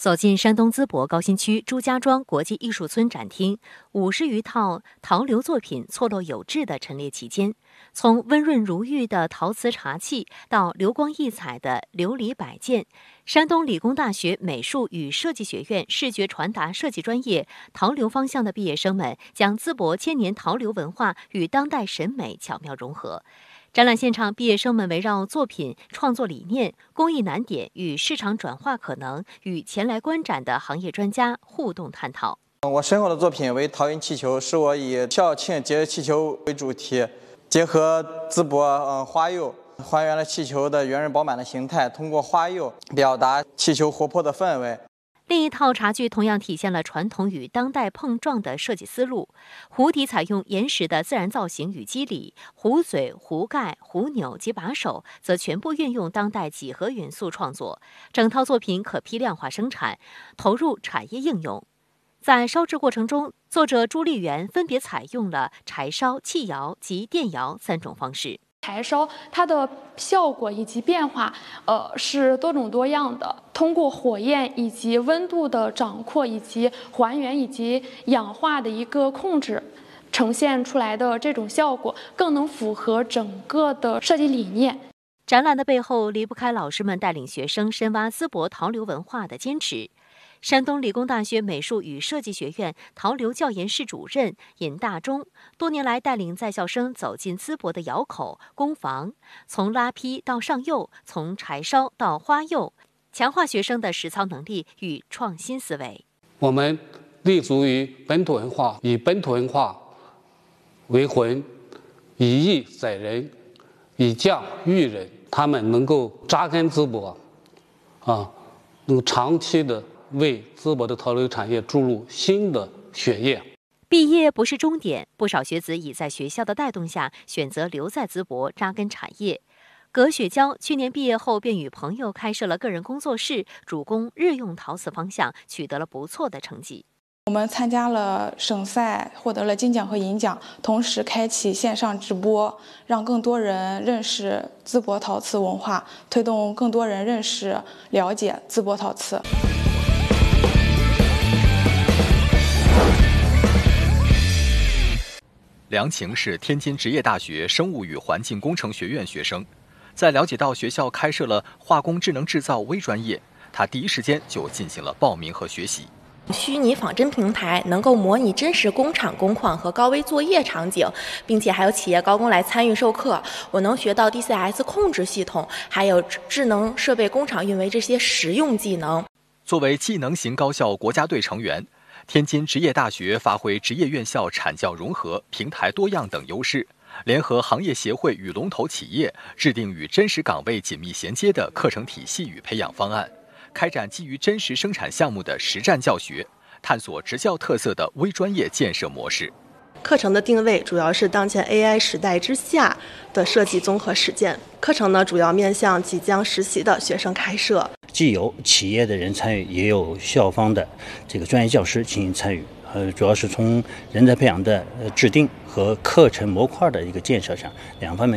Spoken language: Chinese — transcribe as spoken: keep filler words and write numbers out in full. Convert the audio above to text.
走进山东淄博高新区朱家庄国际艺术村展厅，五十余套陶刘作品错落有致地陈列其间。从温润如玉的陶瓷茶器到流光溢彩的琉璃摆件，山东理工大学美术与设计学院视觉传达设计专业陶刘方向的毕业生们，将淄博千年陶刘文化与当代审美巧妙融合。展览现场，毕业生们围绕作品创作理念、工艺难点与市场转化可能，与前来观展的行业专家互动探讨。 我身后的作品为陶云气球，是我以校庆节日气球为主题，结合淄博呃花釉，还原了气球的圆润饱满的形态，通过花釉表达气球活泼的氛围。 另一套茶具同样体现了传统与当代碰撞的设计思路，壶底采用岩石的自然造型与肌理，壶嘴、壶盖、壶钮及把手则全部运用当代几何元素创作，整套作品可批量化生产，投入产业应用。在烧制过程中，作者朱丽媛分别采用了柴烧、气窑及电窑三种方式。 柴烧它的效果以及变化，呃，是多种多样的。通过火焰以及温度的掌控，以及还原以及氧化的一个控制，呈现出来的这种效果，更能符合整个的设计理念。 展览的背后离不开老师们带领学生深挖淄博陶刘文化的坚持。山东理工大学美术与设计学院陶刘教研室主任尹大中多年来带领在校生走进淄博的窑口、工房，从拉坯到上釉，从柴烧到花釉，强化学生的实操能力与创新思维。 我们立足于本土文化，以本土文化为魂，以艺载人，以匠育人。他们能够扎根淄博，啊，能够长期的为淄博的陶刘产业注入新的血液。 毕业不是终点，不少学子已在学校的带动下选择留在淄博扎根产业。葛雪娇去年毕业后便与朋友开设了个人工作室，主攻日用陶瓷方向，取得了不错的成绩。 我们参加了省赛，获得了金奖和银奖，同时开启线上直播，让更多人认识淄博陶瓷文化，推动更多人认识了解淄博陶瓷。 梁晴是天津职业大学生物与环境工程学院学生，在了解到学校开设了化工智能制造微专业，他第一时间就进行了报名和学习。 虚拟仿真平台能够模拟真实工厂工况和高危作业场景，并且还有企业高工来参与授课。我能学到 D C S 控制系统，还有智能设备工厂运维这些实用技能。 作为技能型高校国家队成员，天津职业大学发挥职业院校产教融合、平台多样等优势，联合行业协会与龙头企业，制定与真实岗位紧密衔接的课程体系与培养方案，开展基于真实生产项目的实战教学，探索职教特色的微专业建设模式。 课程的定位主要是当前 A I 时代之下的设计综合实践。课程呢，主要面向即将实习的学生开设， 既有企业的人参与，也有校方的这个专业教师进行参与。呃，主要是从人才培养的制定和课程模块的一个建设上，两方面